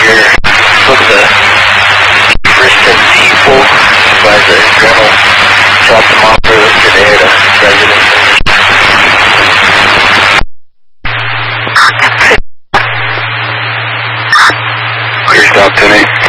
here. Look at the Kristen people by the General dropped them off earlier today at a residence. Clear stop 10-8.